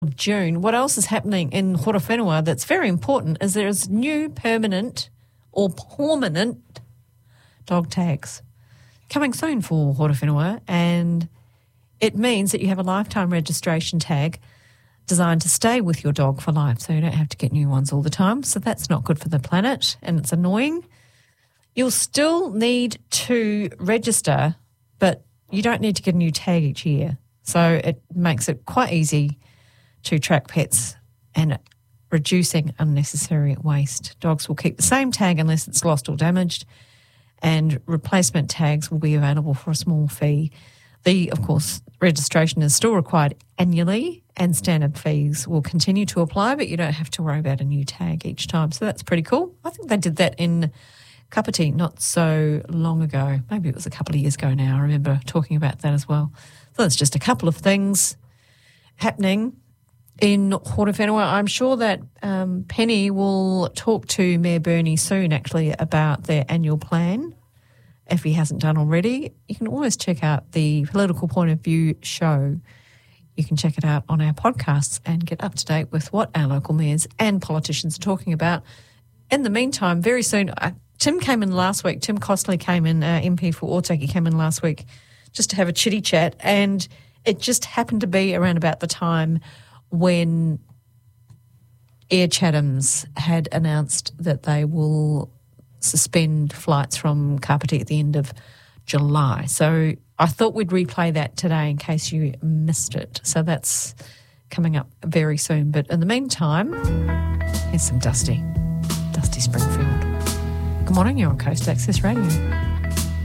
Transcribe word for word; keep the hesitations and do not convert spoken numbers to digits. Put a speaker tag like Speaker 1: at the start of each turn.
Speaker 1: of June. What else is happening in Horowhenua that's very important is there's new permanent or permanent dog tags coming soon for Horowhenua, and it means that you have a lifetime registration tag designed to stay with your dog for life, so you don't have to get new ones all the time. So that's not good for the planet, and it's annoying. You'll still need to register, but you don't need to get a new tag each year. So it makes it quite easy to track pets and reducing unnecessary waste. Dogs will keep the same tag unless it's lost or damaged, and replacement tags will be available for a small fee. The, of course, registration is still required annually, and standard fees will continue to apply, but you don't have to worry about a new tag each time. So that's pretty cool. I think they did that in Kapiti not so long ago. Maybe it was a couple of years ago now. I remember talking about that as well. So that's just a couple of things happening in Horowhenua. I'm sure that um, Penny will talk to Mayor Bernie soon, actually, about their annual plan. If he hasn't done already, you can always check out the Political Point of View show. You can check it out on our podcasts and get up to date with what our local mayors and politicians are talking about. In the meantime, very soon, uh, Tim came in last week. Tim Costley came in, uh, M P for Ōtaki, came in last week just to have a chitty chat, and it just happened to be around about the time when Air Chathams had announced that they will suspend flights from Kapiti at the end of July. So I thought we'd replay that today in case you missed it. So that's coming up very soon. But in the meantime, here's some Dusty, Dusty Springfield. Good morning, you're on Coast Access Radio.